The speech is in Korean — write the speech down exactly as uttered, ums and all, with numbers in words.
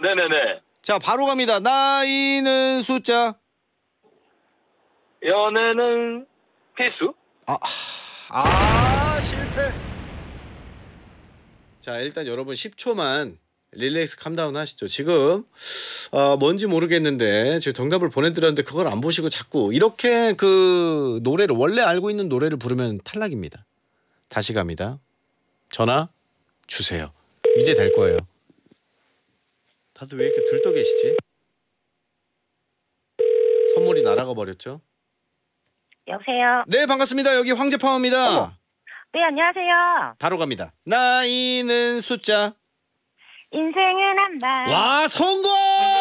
네네네. 자, 바로 갑니다. 나이는 숫자. 연애는 필수? 아, 아 실패. 자, 일단 여러분 십 초만 릴렉스 캄다운 하시죠. 지금 어, 뭔지 모르겠는데 제가 정답을 보내드렸는데 그걸 안 보시고 자꾸 이렇게 그 노래를 원래 알고 있는 노래를 부르면 탈락입니다. 다시 갑니다. 전화 주세요. 이제 될 거예요. 다들 왜 이렇게 들떠 계시지? 선물이 날아가 버렸죠? 여보세요. 네, 반갑습니다. 여기 황제파워입니다. 어머. 네, 안녕하세요. 바로 갑니다. 나이는 숫자. 인생은 한 방. 와, 성공!